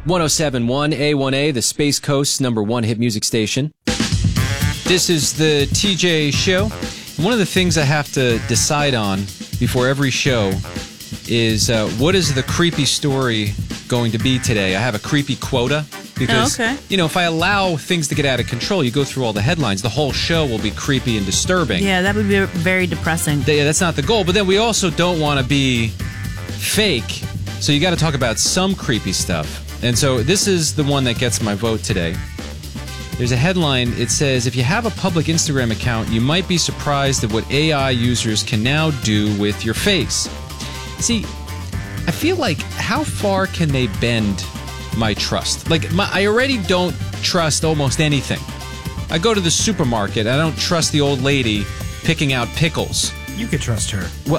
107.1 A1A, the Space Coast's #1 hit music station. This is the TJ Show. One of the things I have to decide on before every show is what is the creepy story going to be today. I have a creepy quota because, if I allow things to get out of control, you go through all the headlines, the whole show will be creepy and disturbing. Yeah, that would be very depressing. Yeah, that's not the goal. But then we also don't want to be fake, so you got to talk about some creepy stuff. And so this is the one that gets my vote today. There's a headline. It says, if you have a public Instagram account, you might be surprised at what AI users can now do with your face. See, I feel like, how far can they bend my trust? I already don't trust almost anything. I go to the supermarket. I don't trust the old lady picking out pickles. You could trust her. Well,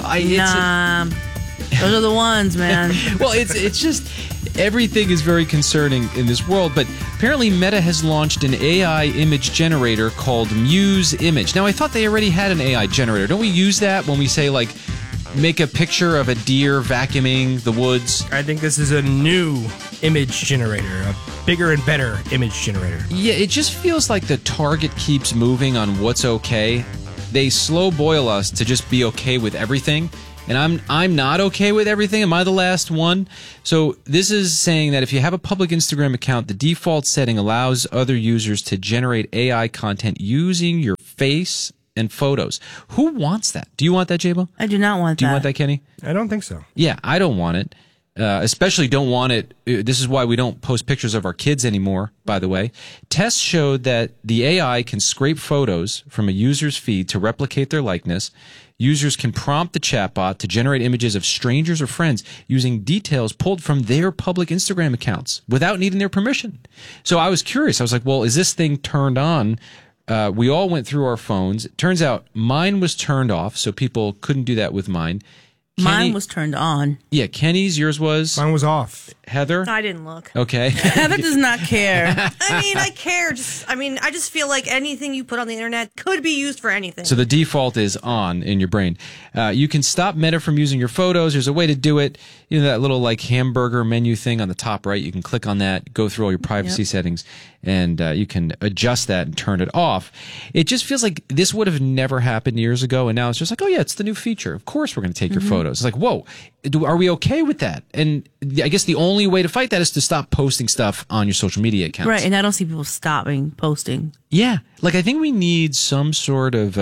those are the ones, man. Well, it's just everything is very concerning in this world, but apparently Meta has launched an AI image generator called Muse Image. Now, I thought they already had an AI generator. Don't we use that when we say, make a picture of a deer vacuuming the woods? I think this is a new image generator, a bigger and better image generator. Yeah, it just feels like the target keeps moving on what's okay. They slow boil us to just be okay with everything. And I'm not okay with everything. Am I the last one? So this is saying that if you have a public Instagram account, the default setting allows other users to generate AI content using your face and photos. Who wants that? Do you want that, J-Bo? I do not want that. Do you want that, Kenny? I don't think so. Yeah, I don't want it. Especially don't want it. This is why we don't post pictures of our kids anymore, by the way. Tests showed that the AI can scrape photos from a user's feed to replicate their likeness. Users can prompt the chatbot to generate images of strangers or friends using details pulled from their public Instagram accounts without needing their permission. So I was curious. I was like, well, is this thing turned on? We all went through our phones. It turns out mine was turned off, so people couldn't do that with mine. Mine was turned on. Yeah, Kenny's, yours was? Mine was off. Heather? I didn't look. Okay. Heather does not care. I care. I just feel like anything you put on the internet could be used for anything. So the default is on in your brain. You can stop Meta from using your photos. There's a way to do it. You know, that little hamburger menu thing on the top right. You can click on that, go through all your privacy settings, and you can adjust that and turn it off. It just feels like this would have never happened years ago, and now it's just like, oh yeah, it's the new feature. Of course we're going to take your photos. It's like, whoa, are we okay with that? And I guess the only way to fight that is to stop posting stuff on your social media accounts. Right, and I don't see people stopping posting. Yeah, I think we need some sort of,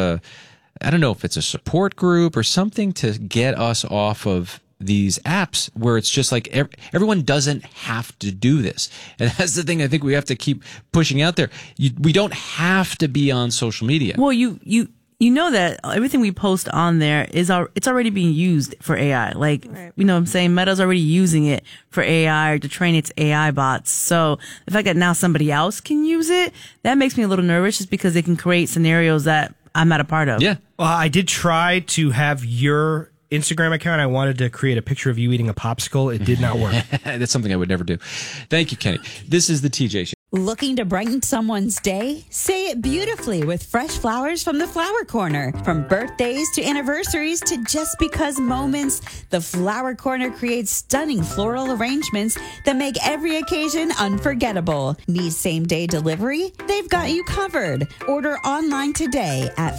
I don't know if it's a support group or something to get us off of these apps where it's just like everyone doesn't have to do this. And that's the thing I think we have to keep pushing out there. We don't have to be on social media. Well, you know that everything we post on there it's already being used for AI. You know what I'm saying? Meta's already using it for AI or to train its AI bots. So the fact that now somebody else can use it, that makes me a little nervous just because they can create scenarios that I'm not a part of. Yeah. Well, I did try to have your Instagram account. I wanted to create a picture of you eating a popsicle. It did not work. That's something I would never do. Thank you, Kenny. This is the TJ Show. Looking to brighten someone's day? Say it beautifully with fresh flowers from the Flower Corner. From birthdays to anniversaries to just because moments, the Flower Corner creates stunning floral arrangements that make every occasion unforgettable. Need same-day delivery? They've got you covered. Order online today at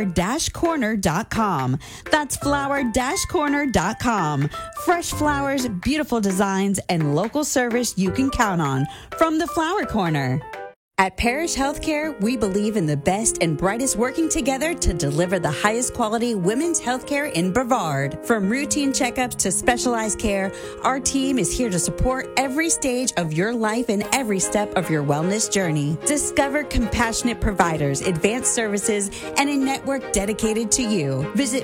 flower-corner.com. That's flower-corner.com. Fresh flowers, beautiful designs, and local service you can count on from the Flower Corner. At Parish Healthcare, we believe in the best and brightest working together to deliver the highest quality women's healthcare in Brevard. From routine checkups to specialized care, our team is here to support every stage of your life and every step of your wellness journey. Discover compassionate providers, advanced services, and a network dedicated to you. Visit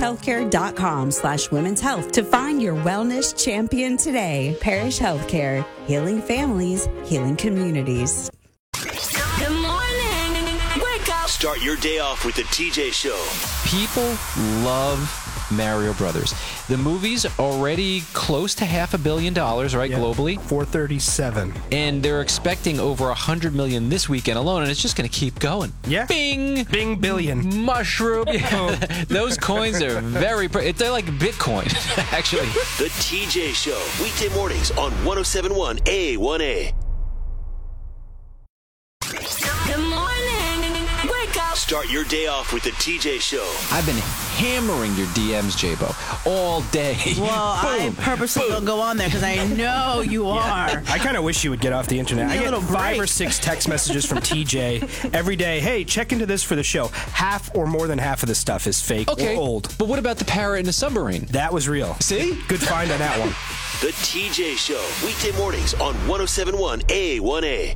parishhealthcare.com/women's health to find your wellness champion today. Parish Healthcare, healing families, healing communities. Good morning. Wake up. Start your day off with the TJ Show. People love Mario Brothers. The movie's already close to $500 million, right, globally? 437. And they're expecting over 100 million this weekend alone, and it's just going to keep going. Yeah. Bing! Bing billion. Mushroom. Those coins are they're like Bitcoin, actually. The TJ Show, weekday mornings on 107.1 A1A. Good morning. Wake up. Start your day off with the TJ Show. I've been hammering your DMs, J-Bo, all day. Well, I purposely don't go on there because I know you are. I kind of wish you would get off the internet. I get 5 or 6 text messages from TJ every day. Hey, check into this for the show. Half or more than half of the stuff is fake or old. But what about the parrot in the submarine? That was real. See? Good find on that one. The TJ Show, weekday mornings on 107.1 A1A.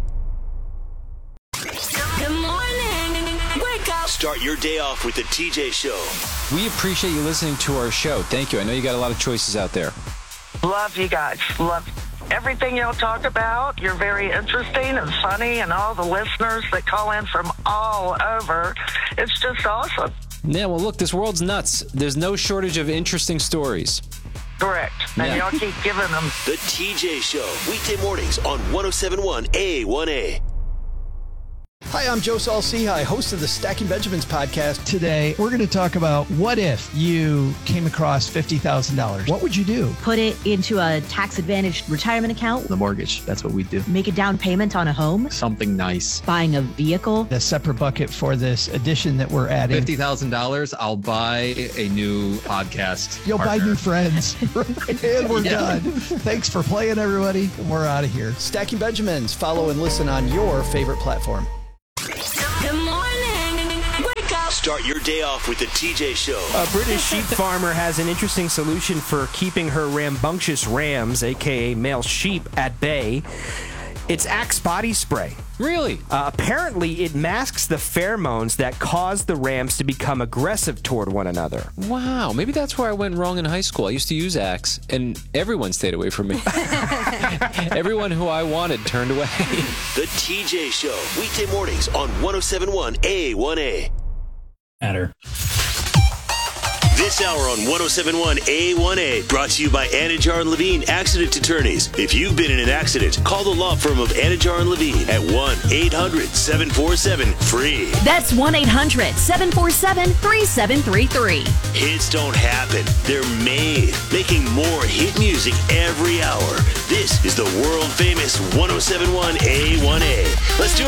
Good morning. Wake up. Start your day off with the TJ Show. We appreciate you listening to our show. Thank you. I know you got a lot of choices out there. Love you guys. Love everything y'all talk about. You're very interesting and funny, and all the listeners that call in from all over. It's just awesome. Yeah, well, look, this world's nuts. There's no shortage of interesting stories. Correct. And y'all keep giving them. The TJ Show, weekday mornings on 107.1 A1A. Hi, I'm Joe Saul-Sehy, host of the Stacking Benjamins podcast. Today, we're going to talk about what if you came across $50,000? What would you do? Put it into a tax-advantaged retirement account. The mortgage, that's what we do. Make a down payment on a home. Something nice. Buying a vehicle. A separate bucket for this addition that we're adding. $50,000, I'll buy a new podcast. You'll partner. buy new friends. And we're done. Thanks for playing, everybody. And we're out of here. Stacking Benjamins. Follow and listen on your favorite platform. Good morning. Wake up. Start your day off with the TJ Show. A British sheep farmer has an interesting solution for keeping her rambunctious rams, a.k.a. male sheep, at bay. It's Axe body spray. Really? Apparently, it masks the pheromones that cause the rams to become aggressive toward one another. Wow, maybe that's where I went wrong in high school. I used to use Axe, and everyone stayed away from me. Everyone who I wanted turned away. The TJ Show, weekday mornings on 107.1 A1A. Matter. This hour on 107.1 A1A, brought to you by Anajar and Levine Accident Attorneys. If you've been in an accident, call the law firm of Anajar and Levine at 1-800-747-FREE. That's 1-800-747-3733. Hits don't happen. They're made. Making more hit music every hour. This is the world-famous 107.1 A1A. Let's do it.